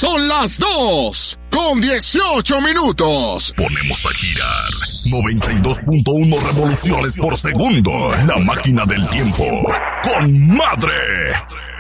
Son las 2:18. Ponemos a girar 92.1 revoluciones por segundo. La máquina del tiempo. ¡Con madre!